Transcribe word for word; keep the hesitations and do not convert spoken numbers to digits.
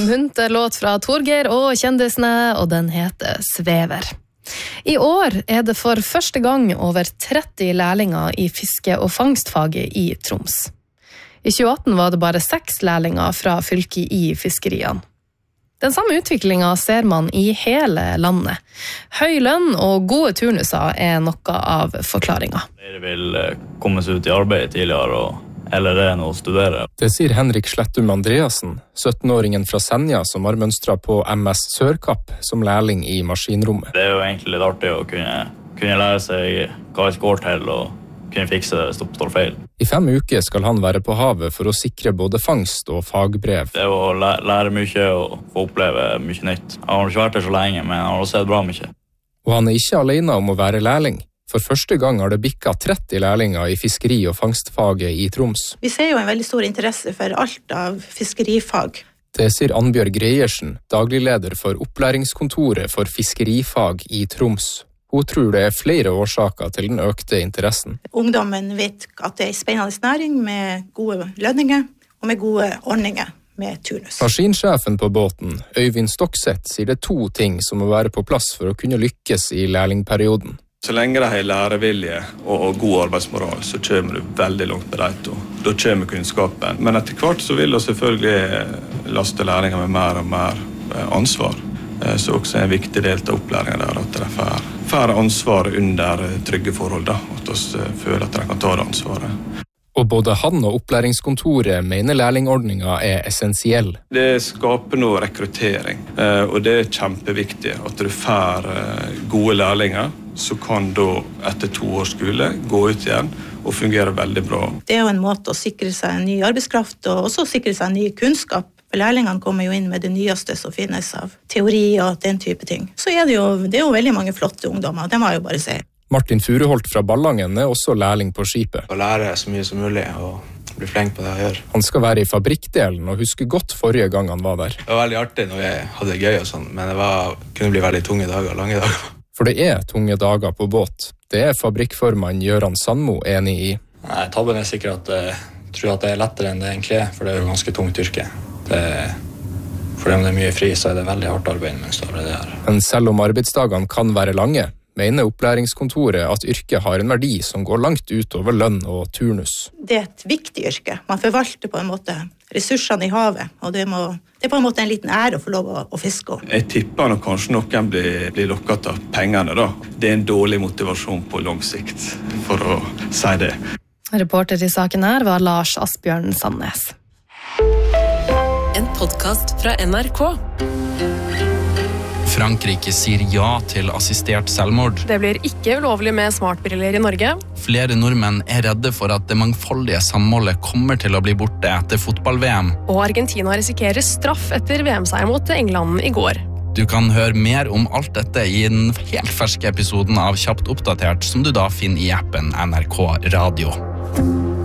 munter låt fra Torgeir og kjendisene, og den heter Svever. I år er det for første gang over tretti lærlinger i fiske- og fangstfaget i Troms. I tjue atten var det bare seks lærlinger fra fylket i fiskeriene. Den samme utviklingen ser man i hele landet. Høy lønn og gode turnuser er noe av forklaringen. Dere vil komme seg ut i arbeid tidligere, og eller det er noe å studere. Det sier Henrik Slettum Andreassen, sytten-åringen fra Senja som har mønstret på M S Sørkapp som lærling i maskinrommet. Det er jo egentlig litt artig å kunne, kunne lære seg hva det går til og kunne fikse det hvis det står feil. I fem uker skal han være på havet for å sikre både fangst og fagbrev. Det er å lære mye og få oppleve mye nytt. Jeg har ikke vært der så lenge, men jeg har sett bra mye. Og han er ikke alene om å være lærling. For første gang har det bikket tretti lærlinger i fiskeri- og fangstfaget i Troms. Vi ser jo en veldig stor interesse for alt av fiskerifag. Det sier Annbjørg Greiersen, dagligleder for opplæringskontoret for fiskerifag i Troms. Hun tror det er flere årsaker til den økte interessen. Ungdommen vet at det er en spennende næring med gode lønninger og med gode ordninger med turnus. Maskinsjefen på båten, Øyvind Stokseth, sier det to ting som må være på plass for å kunne lykkes i lærlingperioden. Så lenge de har lærevilje og god arbeidsmoral, så kommer du veldig langt med dem. Da kommer kunnskapen. Men etter hvert så vil du selvfølgelig laste lærlinger med mer og mer ansvar. Så også en viktig del av opplæringen der at de får, får ansvar under trygge forhold, da, at de føler at de kan ta det ansvaret. Og både han og opplæringskontoret mener lærlingordningen er essensiell. Det skaper noe rekruttering, og det er kjempeviktig at du får gode lærlinger, så kan da etter to års skole gå ut igjen og fungere veldig bra. Det er jo en måte å sikre seg en ny arbeidskraft og også sikre seg en ny kunnskap. For lærlingene kommer jo inn med det nyeste som finnes av teori og den type ting. Så er det jo, det er jo veldig mange flotte ungdommer, det må jeg jo bare si. Martin Furuholt fra Ballangen er også lærling på skipet. Å lære så mye som mulig og bli flink på det jeg gjør. Han skal være i fabrikkdelen og husker godt forrige gang han var der. Det var veldig artig når jeg hadde det gøy og sånn, men det var, kunne bli veldig tunge dager, lange dager. For det er tunge dager på båt. Det er fabrikkformann Gøran Sandmo enig i. Nei, tabben er sikkert at jeg tror at det er lettere enn det egentlig er, for det er jo ganske tungt yrke. Det, for om det er mye fri, så er det veldig hardt arbeid mens det er her. Men selv om arbeidsdagene kan være lange, mener opplæringskontoret at yrket har en verdi som går langt utover lønn og turnus. Det er et viktig yrke. Man forvalter på en måte ressursene i havet, og det, må, det er på en måte en liten ære å få lov å, å fiske. Jeg tipper når kanskje noen blir, blir lokket av pengene da. Det er en dårlig motivasjon på lang sikt, for å si det. Reporter i saken her var Lars Asbjørn Sandnes. En podcast fra N R K. Frankrike sier ja til assistert selvmord. Det blir ikke ulovlig med smartbriller i Norge. Flere nordmenn er redde for at det mangfoldige samholdet kommer til å bli borte etter fotball-V M. Og Argentina risikerer straff etter V M-seier mot England i går. Du kan høre mer om alt dette i den helt ferske episoden av Kjapt oppdatert, som du da finner i appen N R K Radio.